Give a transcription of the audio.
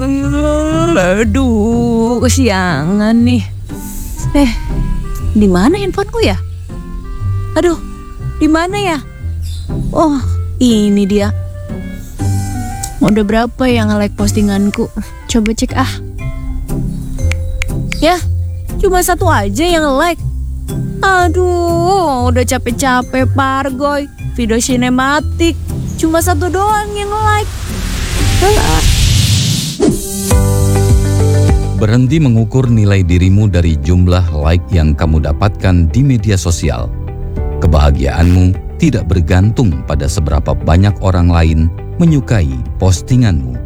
Aduh, kesiangan nih. Di mana handphoneku ya? Aduh, di mana ya? Oh, ini dia. Udah berapa yang nge-like postinganku? Coba cek ah. Ya, cuma satu aja yang nge-like. Aduh, udah capek-capek Pargoy. Video sinematik, cuma satu doang yang nge-like. Berhenti mengukur nilai dirimu dari jumlah like yang kamu dapatkan di media sosial. Kebahagiaanmu tidak bergantung pada seberapa banyak orang lain menyukai postinganmu.